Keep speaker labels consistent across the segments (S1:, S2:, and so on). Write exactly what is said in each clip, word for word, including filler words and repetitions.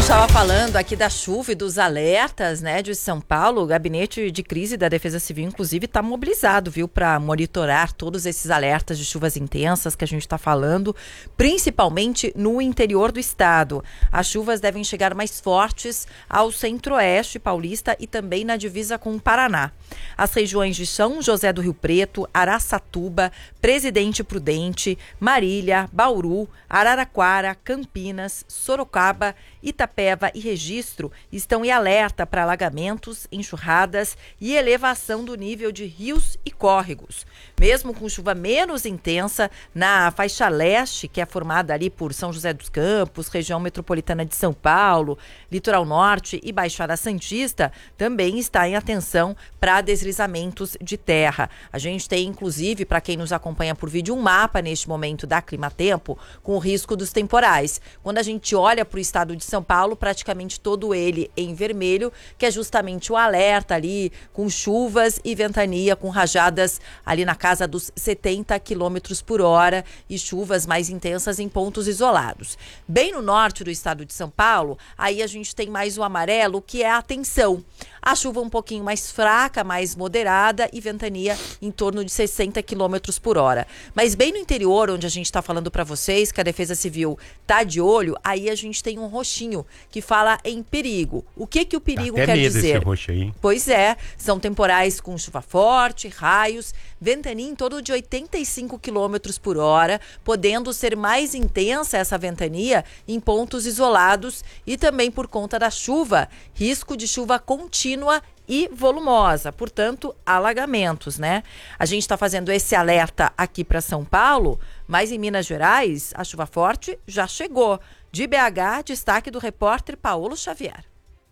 S1: estava falando aqui da chuva e dos alertas, né, de São Paulo. O Gabinete de Crise da Defesa Civil, inclusive, está mobilizado, viu, para monitorar todos esses alertas de chuvas intensas que a gente está falando, principalmente no interior do estado. As chuvas devem chegar mais fortes ao centro-oeste paulista e também na divisa com o Paraná. As regiões de São José do Rio Preto, Araçatuba, Presidente Prudente, Marília, Bauru, Araraquara, Campinas, Sorocaba, Itapeva e Registro estão em alerta para alagamentos, enxurradas e elevação do nível de rios e córregos. Mesmo com chuva menos intensa, na faixa leste, que é formada ali por São José dos Campos, região metropolitana de São Paulo, Litoral Norte e Baixada Santista, também está em atenção para deslizamentos de terra. A gente tem, inclusive, para quem nos acompanha por vídeo, um mapa neste momento da Climatempo com o risco dos temporais. Quando a gente olha para o estado de São Paulo, praticamente todo ele em vermelho, que é justamente o alerta ali com chuvas e ventania, com rajadas ali na casa dos setenta quilômetros por hora e chuvas mais intensas em pontos isolados. Bem no norte do estado de São Paulo, aí a gente tem mais o amarelo, que é a atenção. A chuva um pouquinho mais fraca, mais moderada e ventania em torno de sessenta quilômetros por hora. Mas bem no interior, onde a gente está falando para vocês que a Defesa Civil tá de olho, aí a gente tem um roxinho que fala em perigo. O que que o perigo
S2: Dá até
S1: quer
S2: medo
S1: dizer?
S2: Esse roxo aí.
S1: Pois é, são temporais com chuva forte, raios, ventania em torno de oitenta e cinco quilômetros por hora, podendo ser mais intensa essa ventania em pontos isolados e também por conta da chuva, risco de chuva contínua e volumosa, portanto, alagamentos, né? A gente está fazendo esse alerta aqui para São Paulo, mas em Minas Gerais, a chuva forte já chegou. De B H, destaque do repórter Paulo Xavier.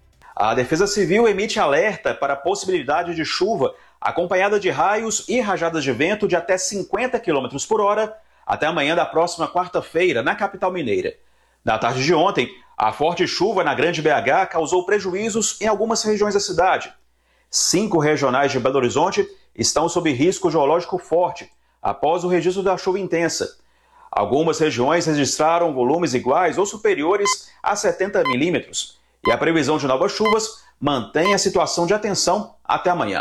S3: A Defesa Civil emite alerta para a possibilidade de chuva acompanhada de raios e rajadas de vento de até cinquenta quilômetros por hora até amanhã da próxima quarta-feira, na capital mineira. Na tarde de ontem, a forte chuva na Grande B H causou prejuízos em algumas regiões da cidade. Cinco regionais de Belo Horizonte estão sob risco geológico forte após o registro da chuva intensa. Algumas regiões registraram volumes iguais ou superiores a setenta milímetros. E a previsão de novas chuvas mantém a situação de atenção até amanhã.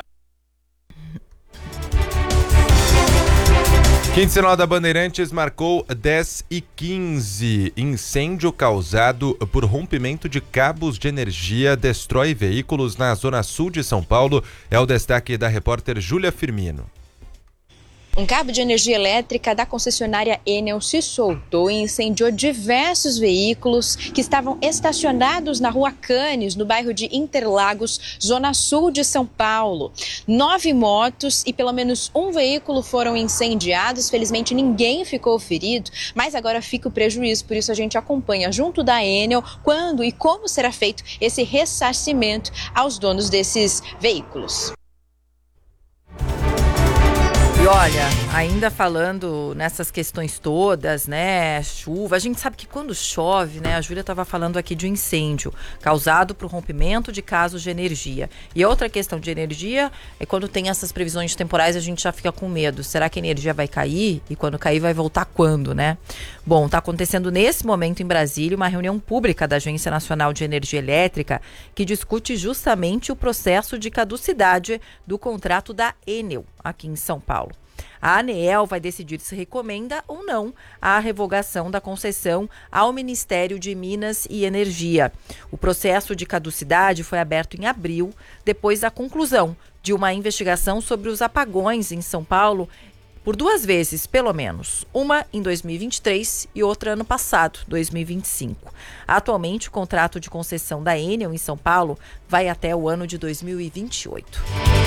S2: Quinzenal da Bandeirantes marcou dez e quinze. Incêndio causado por rompimento de cabos de energia destrói veículos na zona sul de São Paulo. É o destaque da repórter Júlia Firmino.
S4: Um cabo de energia elétrica da concessionária Enel se soltou e incendiou diversos veículos que estavam estacionados na rua Canes, no bairro de Interlagos, zona sul de São Paulo. Nove motos e pelo menos um veículo foram incendiados. Felizmente ninguém ficou ferido, mas agora fica o prejuízo. Por isso a gente acompanha junto da Enel quando e como será feito esse ressarcimento aos donos desses veículos.
S1: E olha, ainda falando nessas questões todas, né, chuva, a gente sabe que quando chove, né, a Júlia estava falando aqui de um incêndio causado por rompimento de casos de energia. E outra questão de energia é quando tem essas previsões temporais, a gente já fica com medo. Será que a energia vai cair? E quando cair, vai voltar quando, né? Bom, está acontecendo nesse momento em Brasília uma reunião pública da Agência Nacional de Energia Elétrica que discute justamente o processo de caducidade do contrato da Enel aqui em São Paulo. A ANEEL vai decidir se recomenda ou não a revogação da concessão ao Ministério de Minas e Energia. O processo de caducidade foi aberto em abril, depois da conclusão de uma investigação sobre os apagões em São Paulo por duas vezes, pelo menos. Uma em dois mil e vinte e três e outra ano passado, dois mil e vinte e cinco. Atualmente, o contrato de concessão da Enel em São Paulo vai até o ano de dois mil e vinte e oito.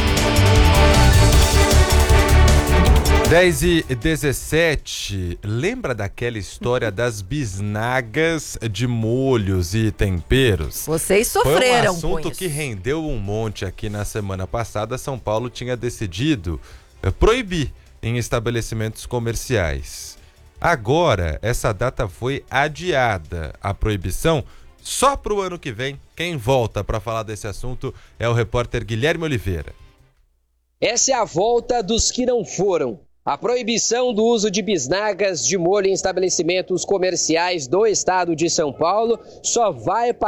S2: dez e dezessete, lembra daquela história das bisnagas de molhos e temperos?
S1: Vocês sofreram
S2: Foi um
S1: com
S2: assunto
S1: isso.
S2: que rendeu um monte aqui na semana passada. São Paulo tinha decidido proibir em estabelecimentos comerciais. Agora, essa data foi adiada. A proibição só para o ano que vem. Quem volta para falar desse assunto é o repórter Guilherme Oliveira.
S5: Essa é a volta dos que não foram. A proibição do uso de bisnagas de molho em estabelecimentos comerciais do estado de São Paulo só vai